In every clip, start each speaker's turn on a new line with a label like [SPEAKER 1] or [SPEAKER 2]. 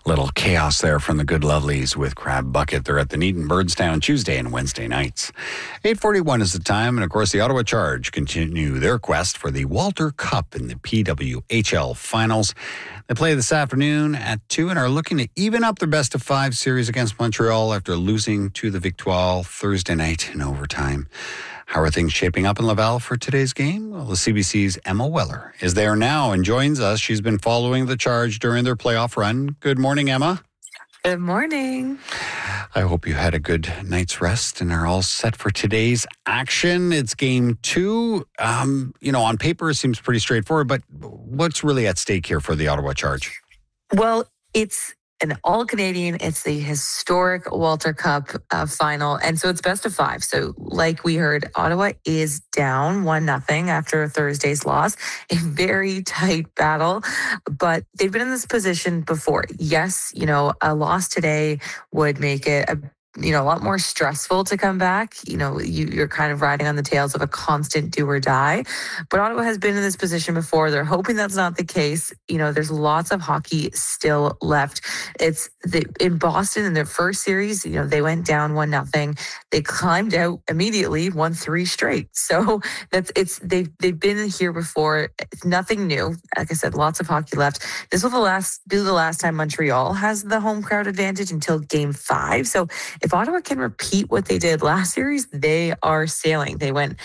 [SPEAKER 1] Little chaos there from the Good Lovelies with Crab Bucket. They're at the Neaton Birdstown Tuesday and Wednesday nights. 8:41 is the time, and of course the Ottawa Charge continue their quest for the Walter Cup in the PWHL Finals. They play this afternoon at 2 and are looking to even up their best-of-5 series against Montreal after losing to the Victoire Thursday night in overtime. How are things shaping up in Laval for today's game? Well, the CBC's Emma Weller is there now and joins us. She's been following the Charge during their playoff run. Good morning, Emma.
[SPEAKER 2] Good morning.
[SPEAKER 1] I hope you had a good night's rest and are all set for today's action. It's game 2. On paper, it seems pretty straightforward, but what's really at stake here for the Ottawa Charge?
[SPEAKER 2] Well, it's an all-Canadian. It's the historic Walter Cup final. And so it's best of 5. So like we heard, Ottawa is down 1-0 after Thursday's loss. A very tight battle, but they've been in this position before. Yes, a loss today would make it a lot more stressful to come back. You're kind of riding on the tails of a constant do or die. But Ottawa has been in this position before. They're hoping that's not the case. There's lots of hockey still left. In Boston in their first series, they went down 1-0. They climbed out immediately, won 3 straight. So they've been here before. It's nothing new. Like I said, lots of hockey left. This will be the last time Montreal has the home crowd advantage until game 5. So if Ottawa can repeat what they did last series, they are sailing. They won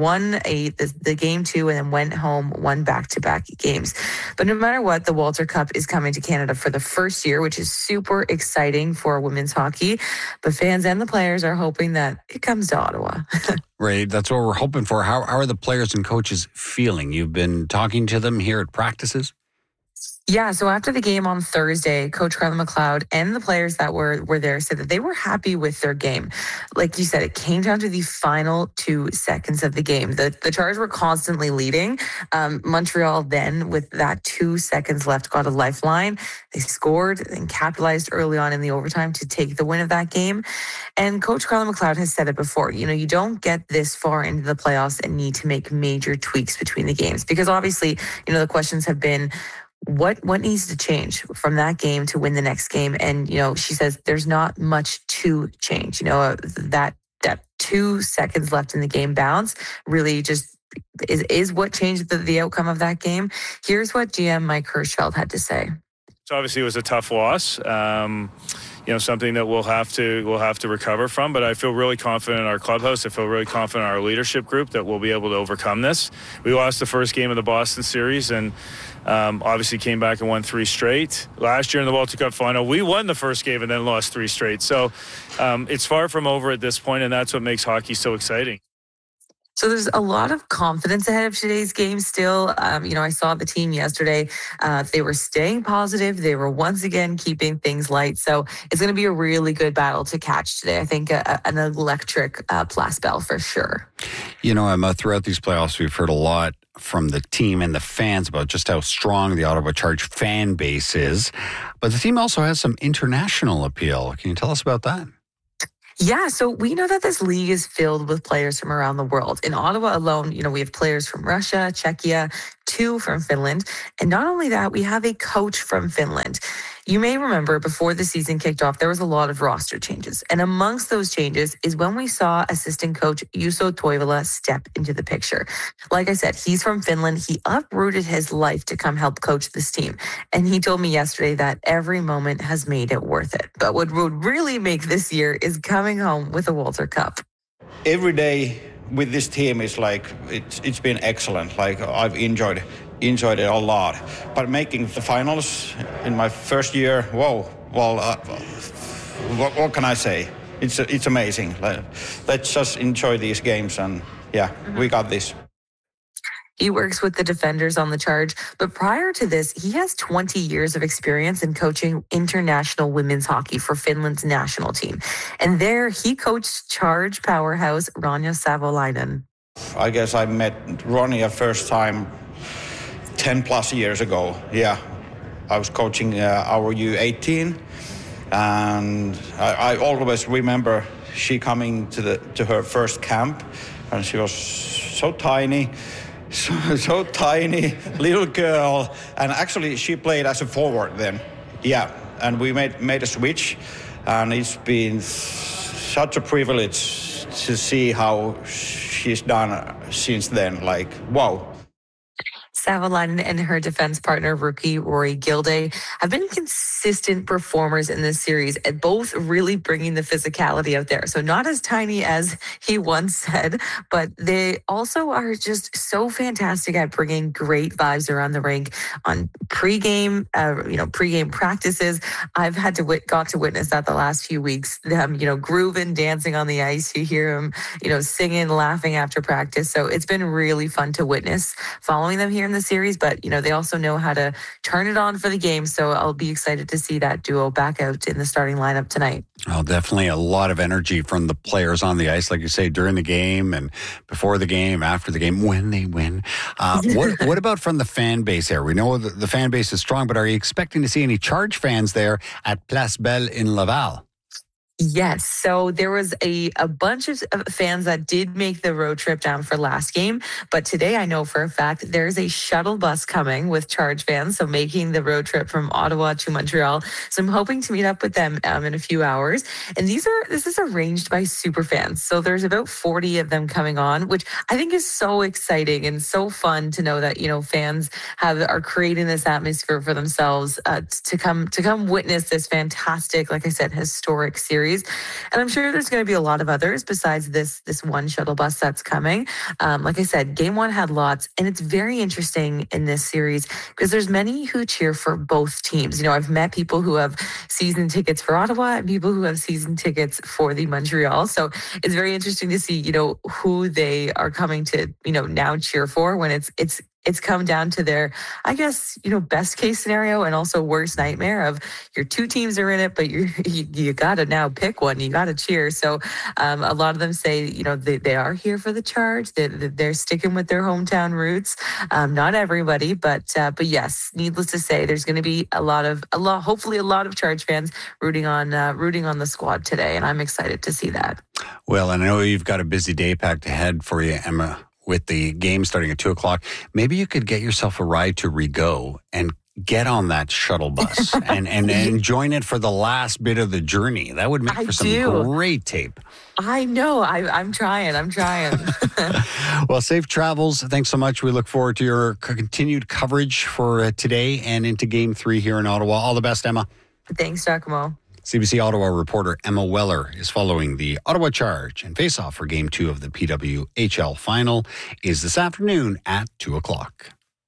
[SPEAKER 2] the game 2 and then went home, won back-to-back games. But no matter what, the Walter Cup is coming to Canada for the first year, which is super exciting for women's hockey. But fans and the players are hoping that it comes to Ottawa.
[SPEAKER 1] Right, that's what we're hoping for. How are the players and coaches feeling? You've been talking to them here at practices?
[SPEAKER 2] Yeah, so after the game on Thursday, Coach Carla McLeod and the players that were there said that they were happy with their game. Like you said, it came down to the final 2 seconds of the game. The Charge were constantly leading. Montreal then, with that 2 seconds left, got a lifeline. They scored and capitalized early on in the overtime to take the win of that game. And Coach Carla McLeod has said it before, you don't get this far into the playoffs and need to make major tweaks between the games. Because obviously, the questions have been, what needs to change from that game to win the next game? And, she says there's not much to change. That 2 seconds left in the game bounce really just is what changed the outcome of that game. Here's what GM Mike Hirschfeld had to say.
[SPEAKER 3] So obviously it was a tough loss. Something that we'll have to recover from. But I feel really confident in our clubhouse. I feel really confident in our leadership group that we'll be able to overcome this. We lost the first game of the Boston series and obviously came back and won 3 straight. Last year in the Walter Cup final, we won the first game and then lost 3 straight. So it's far from over at this point, and that's what makes hockey so exciting.
[SPEAKER 2] So there's a lot of confidence ahead of today's game still. I saw the team yesterday. They were staying positive. They were once again keeping things light. So it's going to be a really good battle to catch today. I think an electric Place Bell for sure.
[SPEAKER 1] Emma, throughout these playoffs, we've heard a lot from the team and the fans about just how strong the Ottawa Charge fan base is. But the team also has some international appeal. Can you tell us about that?
[SPEAKER 2] Yeah, so we know that this league is filled with players from around the world. In Ottawa alone, we have players from Russia, Czechia, 2 from Finland. And not only that, we have a coach from Finland. You may remember before the season kicked off, there was a lot of roster changes. And amongst those changes is when we saw assistant coach Juuso Toivola step into the picture. Like I said, he's from Finland. He uprooted his life to come help coach this team. And he told me yesterday that every moment has made it worth it. But what would really make this year is coming home with a Walter Cup.
[SPEAKER 4] Every day with this team is like, it's been excellent. Like I've enjoyed it a lot. But making the finals in my first year, what can I say? It's amazing. Let's just enjoy these games and we got this.
[SPEAKER 2] He works with the defenders on the Charge, but prior to this, he has 20 years of experience in coaching international women's hockey for Finland's national team. And there, he coached Charge powerhouse Ronja Savolainen.
[SPEAKER 4] I guess I met Ronja first time 10 plus years ago. Yeah, I was coaching our U18, and I always remember she coming to her first camp, and she was so tiny. So tiny, little girl. And actually, she played as a forward then. Yeah, and we made a switch, and it's been such a privilege to see how she's done since then. Like, wow.
[SPEAKER 2] Savalainen and her defense partner, rookie Rory Gilday, have been consistent performers in this series, and both really bringing the physicality out there. So not as tiny as he once said, but they also are just so fantastic at bringing great vibes around the rink on pregame practices. I've got to witness that the last few weeks. Them, grooving, dancing on the ice. You hear them, singing, laughing after practice. So it's been really fun to witness following them here in the series, but they also know how to turn it on for the game. So I'll be excited to see that duo back out in the starting lineup tonight.
[SPEAKER 1] Well, definitely a lot of energy from the players on the ice, like you say, during the game and before the game, after the game, when they win. What about from the fan base here? We know the fan base is strong, but are you expecting to see any Charge fans there at Place Belle in Laval?
[SPEAKER 2] Yes. So there was a bunch of fans that did make the road trip down for last game. But today I know for a fact there's a shuttle bus coming with Charge fans. So making the road trip from Ottawa to Montreal. So I'm hoping to meet up with them in a few hours. And this is arranged by super fans. So there's about 40 of them coming on, which I think is so exciting and so fun to know that, fans are creating this atmosphere for themselves to come witness this fantastic, like I said, historic series. And I'm sure there's going to be a lot of others besides this one shuttle bus that's coming. Like I said, game one had lots, and it's very interesting in this series because there's many who cheer for both teams. I've met people who have season tickets for Ottawa and people who have season tickets for the Montreal. So it's very interesting to see, who they are coming to, now cheer for when it's come down to their, I guess, best case scenario and also worst nightmare of your two teams are in it, but you got to now pick one. You got to cheer. So a lot of them say, they are here for the Charge. They're sticking with their hometown roots. Not everybody, but yes, needless to say, there's going to be hopefully a lot of Charge fans rooting on the squad today, and I'm excited to see that.
[SPEAKER 1] Well, and I know you've got a busy day packed ahead for you, Emma, with the game starting at 2:00. Maybe you could get yourself a ride to Rigaud and get on that shuttle bus and join it for the last bit of the journey. That would make for some great tape.
[SPEAKER 2] I know. I'm trying.
[SPEAKER 1] Well, safe travels. Thanks so much. We look forward to your continued coverage for today and into Game 3 here in Ottawa. All the best, Emma.
[SPEAKER 2] Thanks, Giacomo.
[SPEAKER 1] CBC Ottawa reporter Emma Weller is following the Ottawa Charge, and face-off for Game 2 of the PWHL final is this afternoon at 2:00.